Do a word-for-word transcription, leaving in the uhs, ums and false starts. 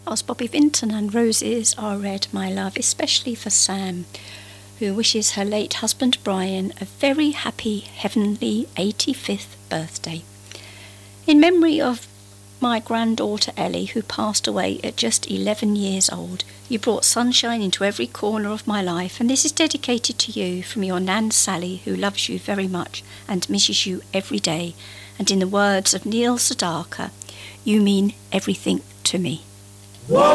Whilst Bobby Vinton and roses are red, my love, especially for Sam, who wishes her late husband Brian a very happy, heavenly eighty-fifth birthday. In memory of my granddaughter Ellie, who passed away at just eleven years old, you brought sunshine into every corner of my life, and this is dedicated to you from your Nan Sally, who loves you very much and misses you every day. And in the words of Neil Sedaka, you mean everything to me.